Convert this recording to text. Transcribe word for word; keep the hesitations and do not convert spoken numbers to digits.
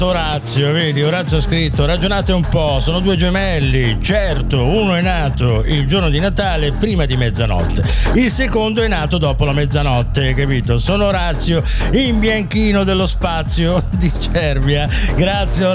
Orazio, vedi, Orazio ha scritto: ragionate un po', sono due gemelli, certo, uno è nato il giorno di Natale prima di mezzanotte, il secondo è nato dopo la mezzanotte, capito? Sono Orazio in bianchino dello spazio di Cervia. Grazie